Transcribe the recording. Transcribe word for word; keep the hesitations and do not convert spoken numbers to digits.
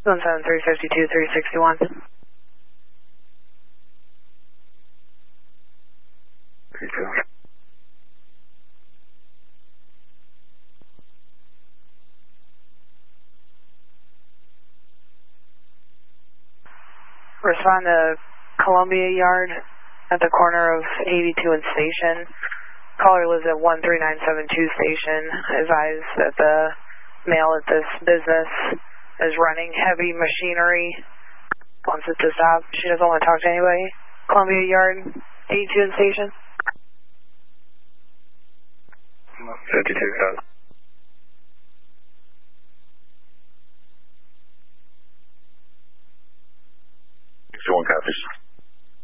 one seven three five two three six one. Respond to Columbia Yard at the corner of eighty-two and Station. Caller lives at one three nine seven two Station. Advise that the male at this business is running heavy machinery. Wants it to stop. She doesn't want to talk to anybody. Columbia Yard, eighty-two and Station. fifty-two, got it.